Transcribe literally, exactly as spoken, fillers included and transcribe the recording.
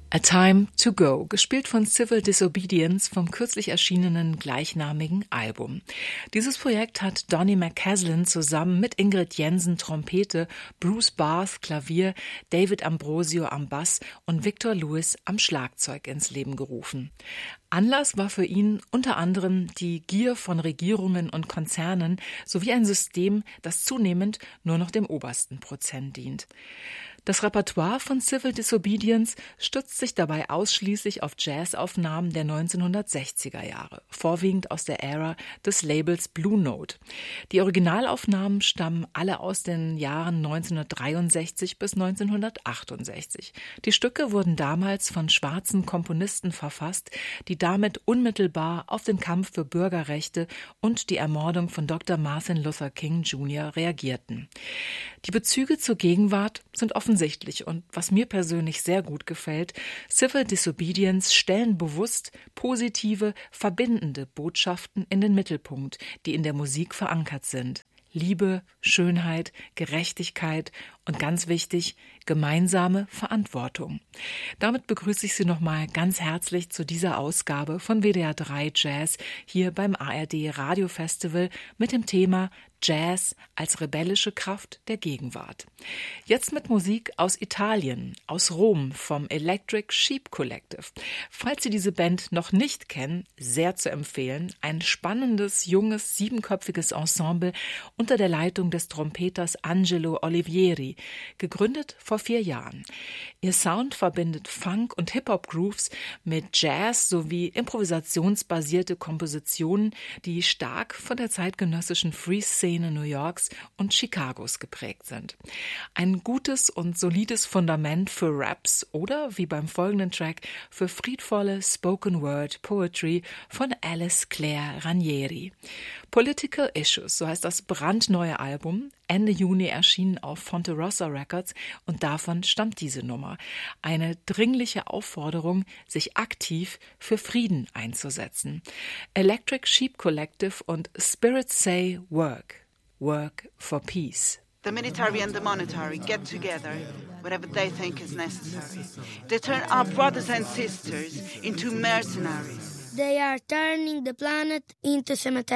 A Time to Go, gespielt von Civil Disobedience vom kürzlich erschienenen gleichnamigen Album. Dieses Projekt hat Donny McCaslin zusammen mit Ingrid Jensen Trompete, Bruce Barth Klavier, David Ambrosio am Bass und Victor Lewis am Schlagzeug ins Leben gerufen. Anlass war für ihn unter anderem die Gier von Regierungen und Konzernen sowie ein System, das zunehmend nur noch dem obersten Prozent dient. Das Repertoire von Civil Disobedience stützt sich dabei ausschließlich auf Jazzaufnahmen der neunzehnhundertsechziger Jahre, vorwiegend aus der Ära des Labels Blue Note. Die Originalaufnahmen stammen alle aus den Jahren neunzehnhundertdreiundsechzig bis neunzehnhundertachtundsechzig. Die Stücke wurden damals von schwarzen Komponisten verfasst, die damit unmittelbar auf den Kampf für Bürgerrechte und die Ermordung von Doktor Martin Luther King Junior reagierten. Die Bezüge zur Gegenwart sind offensichtlich und was mir persönlich sehr gut gefällt, Civil Disobedience stellen bewusst positive, verbindende Botschaften in den Mittelpunkt, die in der Musik verankert sind. Liebe, Schönheit, Gerechtigkeit und ganz wichtig, gemeinsame Verantwortung. Damit begrüße ich Sie nochmal ganz herzlich zu dieser Ausgabe von W D R drei Jazz hier beim A R D Radio Festival mit dem Thema Jazz als rebellische Kraft der Gegenwart. Jetzt mit Musik aus Italien, aus Rom, vom Electric Sheep Collective. Falls Sie diese Band noch nicht kennen, sehr zu empfehlen. Ein spannendes, junges, siebenköpfiges Ensemble unter der Leitung des Trompeters Angelo Olivieri, gegründet vor vier Jahren. Ihr Sound verbindet Funk- und Hip-Hop-Grooves mit Jazz sowie improvisationsbasierte Kompositionen, die stark von der zeitgenössischen Free-Szene New Yorks und Chicagos geprägt sind. Ein gutes und solides Fundament für Raps oder, wie beim folgenden Track, für friedvolle Spoken-Word-Poetry von Alice Claire Ranieri. Political Issues, so heißt das brandneue Album, Ende Juni erschienen auf Fonterossa Records und davon stammt diese Nummer. Eine dringliche Aufforderung, sich aktiv für Frieden einzusetzen. Electric Sheep Collective und Spirits Say Work. Work for Peace. The military and the monetary get together whatever they think is necessary. They turn our brothers and sisters into mercenaries. They are turning the planet into cemetery.